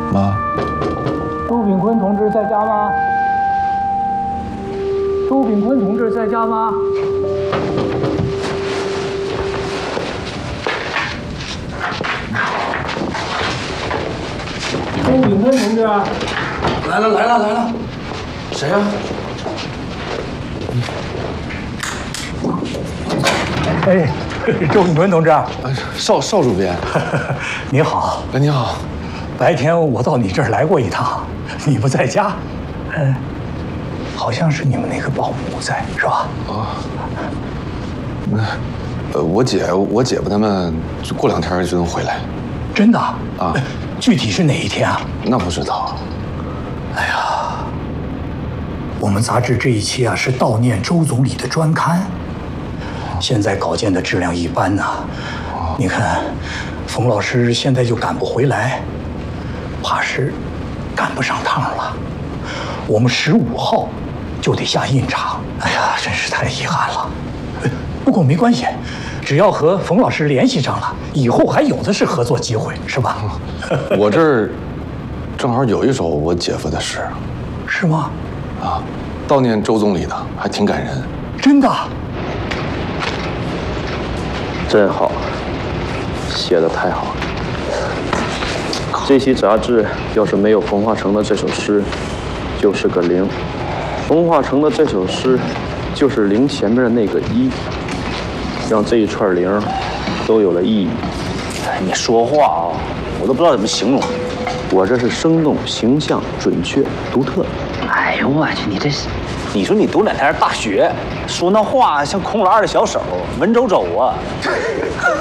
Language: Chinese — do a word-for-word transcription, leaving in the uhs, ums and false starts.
妈， 朱炳坤同志在家吗？朱炳坤同志在家吗？朱炳坤同志， 来了来了来了，谁呀、啊？ 哎，周炳坤同志， 邵邵主编， 你好。 哎，你好。 白天我到你这儿来过一趟，你不在家，嗯，好像是你们那个保姆在，是吧？ 啊，那，呃，我姐我姐夫他们过两天就能回来。 真的啊？ 具体是哪一天啊？ 那不知道。 哎呀，我们杂志这一期啊是悼念周总理的专刊，现在稿件的质量一般呐、啊。你看，冯老师现在就赶不回来，怕是赶不上趟了。我们十五号就得下印厂，哎呀，真是太遗憾了。不过没关系，只要和冯老师联系上了，以后还有的是合作机会，是吧？ 我这儿正好有一首我姐夫的诗。 是吗？ 啊，悼念周总理的，还挺感人。 真的？ 真好，写得太好了。这期杂志要是没有冯化成的这首诗，就是个零；冯化成的这首诗，就是零前面的那个一，让这一串零都有了意义。 哎，你说话啊，我都不知道怎么形容。 我这是生动、形象、准确、独特。 哎呦我去，你这是，你说你读两天大学，说那话像孔老二的小手，文绉绉啊。